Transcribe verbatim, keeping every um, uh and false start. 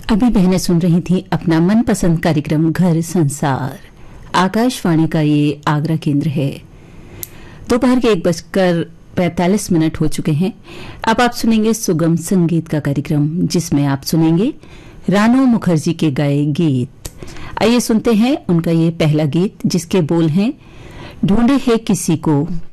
अभी बहनें सुन रही थी अपना मनपसंद कार्यक्रम घर संसार। आकाशवाणी का ये आगरा केंद्र है। दोपहर के एक बजकर पैंतालीस मिनट हो चुके हैं। अब आप सुनेंगे सुगम संगीत का कार्यक्रम, जिसमें आप सुनेंगे रानो मुखर्जी के गाए गीत। आइए सुनते हैं उनका ये पहला गीत, जिसके बोल हैं, ढूंढे है किसी को